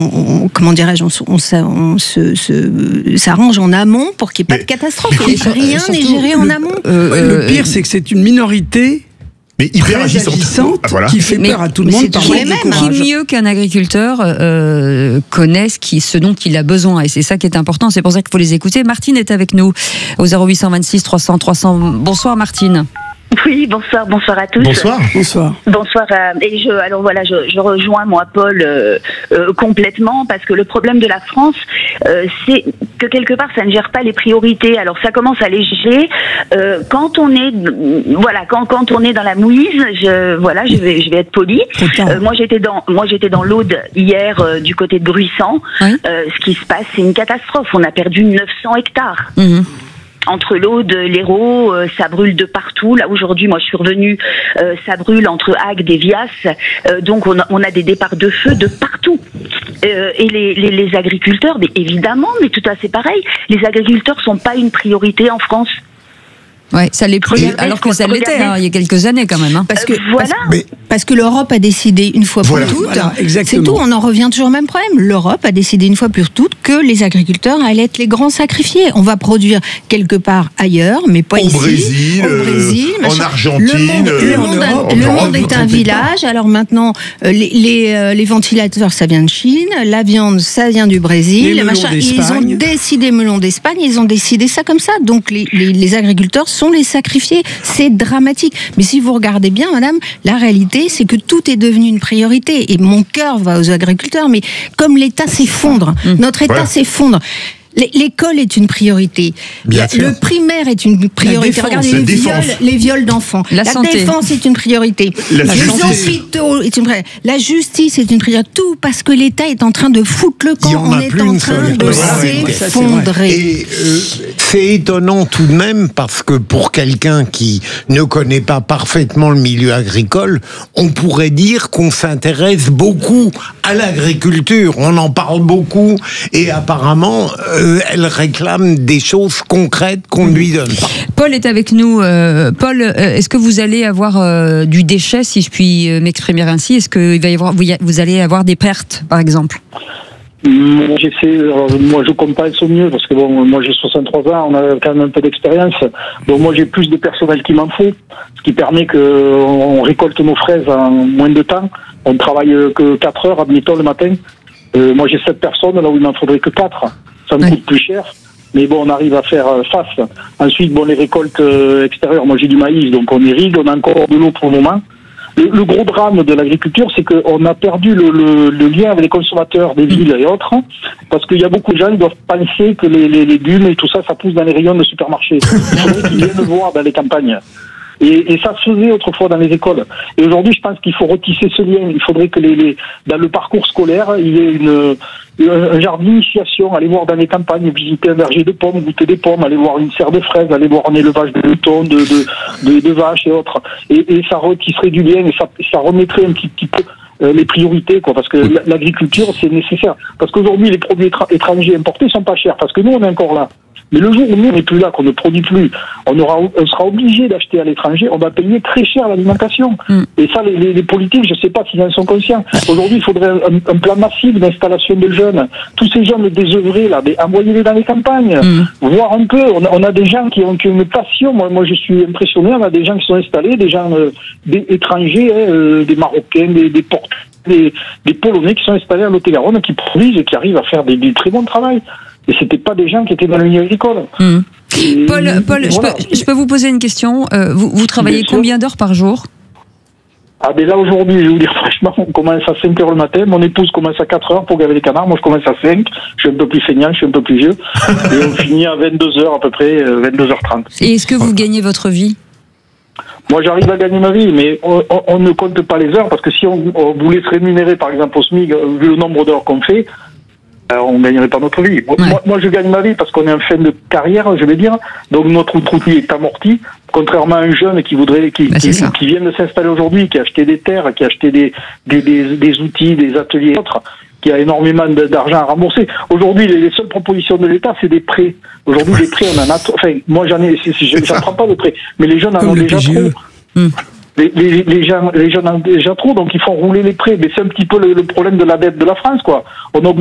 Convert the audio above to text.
comment dirais-je, on s'arrange en amont pour qu'il n'y ait pas de catastrophe. Rien n'est géré en amont. Le pire, c'est que c'est une minorité hyper agissante qui fait peur à tout le monde. Qui mieux qu'un agriculteur connaît ce dont il a besoin, et c'est ça qui est important. C'est pour ça qu'il faut les écouter. Martine est avec nous au 0826 300 300. Bonsoir Martine. Oui, bonsoir à tous. Bonsoir. Et je rejoins moi Paul complètement, parce que le problème de la France, c'est que quelque part ça ne gère pas les priorités. Alors ça commence à les gérer quand on est quand on est dans la mouise. Je vais être polie. Moi j'étais dans l'Aude hier du côté de Bruissant. Oui. Ce qui se passe, c'est une catastrophe. On a perdu 900 hectares. Mmh. Entre l'Aude, l'Hérault, ça brûle de partout. Là aujourd'hui, moi je suis revenue, ça brûle entre Agde et Vias. Donc on a des départs de feu de partout. Et les agriculteurs, mais évidemment, mais tout à fait pareil. Les agriculteurs sont pas une priorité en France. Ouais, ça l'est plus, alors que ça l'était il y a quelques années quand même. Parce que l'Europe a décidé une fois pour toutes. C'est tout, on en revient toujours au même problème. L'Europe a décidé une fois pour toutes que les agriculteurs allaient être les grands sacrifiés. On va produire quelque part ailleurs, mais pas ici. Au Brésil, en Argentine. Le monde est un village. Alors maintenant, les ventilateurs, ça vient de Chine. La viande, ça vient du Brésil. Ils ont décidé melon d'Espagne. Ils ont décidé ça comme ça. Donc les agriculteurs sont les sacrifiés. C'est dramatique. Mais si vous regardez bien, madame, la réalité, c'est que tout est devenu une priorité. Et mon cœur va aux agriculteurs, mais comme l'État s'effondre, notre État s'effondre. L'école est une priorité. Le primaire est une priorité. Regardez les viols d'enfants. La défense est une priorité. Les hôpitaux est une priorité. La justice est une priorité. Tout parce que l'État est en train de foutre le camp. On est en train de s'effondrer. Et c'est étonnant tout de même, parce que pour quelqu'un qui ne connaît pas parfaitement le milieu agricole, on pourrait dire qu'on s'intéresse beaucoup à l'agriculture. On en parle beaucoup et apparemment elle réclame des choses concrètes qu'on ne lui donne pas. Paul est avec nous. Paul, est-ce que vous allez avoir du déchet, si je puis m'exprimer ainsi? Est-ce que vous allez avoir des pertes, par exemple? Moi je compense au mieux, parce que moi j'ai 63 ans, on a quand même un peu d'expérience, donc moi j'ai plus de personnel qu'il m'en faut, ce qui permet qu'on récolte nos fraises en moins de temps. On travaille que 4 heures, admettons, le matin. Moi j'ai 7 personnes, là où il m'en faudrait que 4. Ça me coûte plus cher, mais on arrive à faire face. Ensuite, les récoltes extérieures, moi j'ai du maïs, donc on irrigue, on a encore de l'eau pour le moment. Le gros drame de l'agriculture, c'est qu'on a perdu le lien avec les consommateurs des villes et autres, parce qu'il y a beaucoup de gens qui doivent penser que les légumes et tout ça, ça pousse dans les rayons de supermarché. Il faudrait qu'ils viennent le voir dans les campagnes. Et ça se faisait autrefois dans les écoles. Et aujourd'hui, je pense qu'il faut retisser ce lien. Il faudrait que dans le parcours scolaire, il y ait un genre d'initiation, aller voir dans les campagnes, visiter un verger de pommes, goûter des pommes, aller voir une serre de fraises, aller voir un élevage de moutons, de vaches et autres. Et ça retisserait du lien, et ça remettrait un petit peu les priorités, parce que l'agriculture, c'est nécessaire. Parce qu'aujourd'hui, les produits étrangers importés sont pas chers, parce que nous, on est encore là. Mais le jour où nous, on n'est plus là, qu'on ne produit plus, on sera obligé d'acheter à l'étranger, on va payer très cher l'alimentation. Et ça, les politiques, je ne sais pas s'ils en sont conscients. Aujourd'hui, il faudrait un plan massif d'installation de jeunes. Tous ces jeunes désœuvrés, là, envoyez-les dans les campagnes, voir un peu. On a des gens qui ont une passion. Moi, je suis impressionné. On a des gens qui sont installés, des gens des étrangers, des Marocains, des Portugais, des Polonais qui sont installés à Lot-et-Garonne, qui produisent et qui arrivent à faire des très bons travail. Et c'était pas des gens qui étaient dans le milieu agricole. Paul, je peux vous poser une question. Vous travaillez combien d'heures par jour? Là aujourd'hui, je vais vous dire franchement, on commence à 5 heures le matin, mon épouse commence à 4 heures pour gaver les canards, moi je commence à 5, je suis un peu plus feignant, je suis un peu plus vieux, et on finit à 22 heures à peu près, 22h30. Et est-ce que vous gagnez votre vie? Moi j'arrive à gagner ma vie, mais on ne compte pas les heures, parce que si on voulait se rémunérer par exemple au SMIC, vu le nombre d'heures qu'on fait, on ne gagnerait pas notre vie. Moi, je gagne ma vie parce qu'on est en fin de carrière, je vais dire. Donc, notre outil est amorti. Contrairement à un jeune qui vient de s'installer aujourd'hui, qui a acheté des terres, qui a acheté des outils, des ateliers et autres, qui a énormément d'argent à rembourser. Aujourd'hui, les seules propositions de l'État, c'est des prêts. Aujourd'hui, les prêts, on en a... Enfin, moi, j'en prends pas de prêts. Mais les jeunes en ont déjà trop. les gens en ont déjà trop, donc ils font rouler les prix. Mais c'est un petit peu le problème de la dette de la France, quoi. On